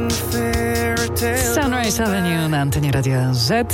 Sunrise Avenue na antenie Radia Z.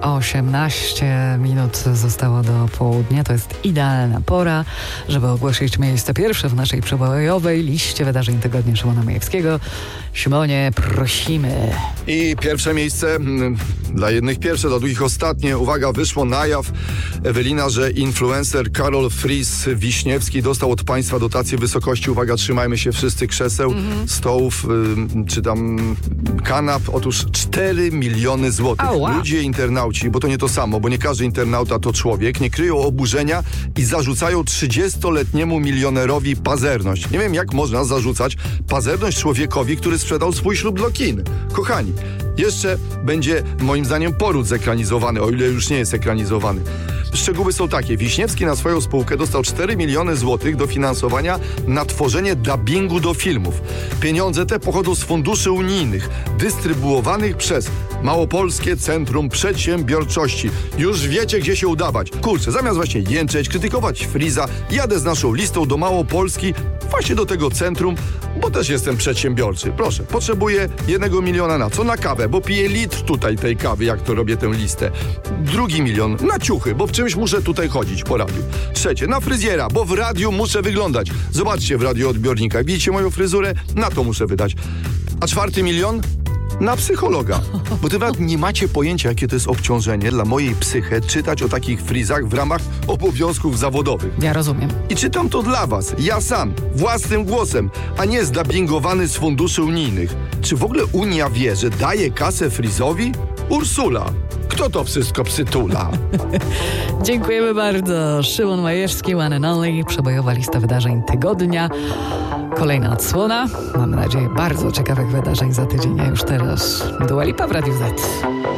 18 minut zostało do południa. To jest idealna pora, żeby ogłosić miejsce pierwsze w naszej przebojowej liście wydarzeń tygodnia Szymona Majewskiego. Szymonie, prosimy. I pierwsze miejsce, dla jednych pierwsze, dla drugich ostatnie. Uwaga, wyszło na jaw, Ewelina, że influencer Karol Fris-Wiśniewski dostał od państwa dotację w wysokości, uwaga, trzymajmy się wszyscy, krzeseł, stołów, czy tam kanap. Otóż 4 miliony złotych. Ludzie, internauci, bo to nie to samo, bo nie każdy internauta to człowiek, nie kryją oburzenia i zarzucają 30-letniemu milionerowi pazerność. Nie wiem, jak można zarzucać pazerność człowiekowi, który sprzedał swój ślub do kin. Kochani, jeszcze będzie moim zdaniem poród zekranizowany, o ile już nie jest ekranizowany. Szczegóły są takie. Wiśniewski na swoją spółkę dostał 4 miliony złotych dofinansowania na tworzenie dubbingu do filmów. Pieniądze te pochodzą z funduszy unijnych, dystrybuowanych przez Małopolskie Centrum Przedsiębiorczości. Już wiecie, gdzie się udawać. Kurczę, zamiast właśnie jęczeć, krytykować Friza, jadę z naszą listą do Małopolski, właśnie do tego centrum, bo też jestem przedsiębiorczy. Proszę, potrzebuję 1 miliona na co? Na kawę, bo piję litr tutaj tej kawy, jak to robię tę listę. 2 milion na ciuchy, bo w czymś muszę tutaj chodzić po radiu. 3 na fryzjera, bo w radiu muszę wyglądać. Zobaczcie w radioodbiornikach. Widzicie moją fryzurę? Na to muszę wydać. A 4 milion? Na psychologa. Bo ty nawet nie macie pojęcia, jakie to jest obciążenie dla mojej psyche czytać o takich frizach w ramach obowiązków zawodowych. Ja rozumiem. I czytam to dla was, ja sam, własnym głosem, a nie zdubbingowany z funduszy unijnych. Czy w ogóle Unia wie, że daje kasę Frizowi? Ursula. Kto to wszystko przytula? Dziękujemy bardzo. Szymon Majewski, One and Only, przebojowa lista wydarzeń tygodnia. Kolejna odsłona. Mam nadzieję bardzo ciekawych wydarzeń za tydzień, a już teraz Dua Lipa w Radiu Z.